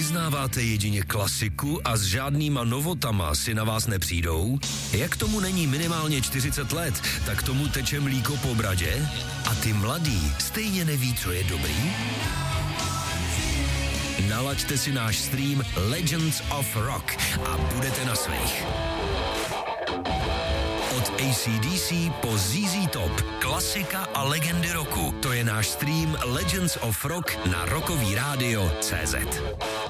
vyznáváte jedině klasiku a s žádnýma novotama si na vás nepřijdou? Jak tomu není minimálně 40 let, tak tomu teče mlíko po bradě? A ty mladí stejně neví, co je dobrý? Nalaďte si náš stream Legends of Rock a budete na svých. Od AC/DC po ZZ Top, klasika a legendy roku. To je náš stream Legends of Rock na rockovíradio.cz.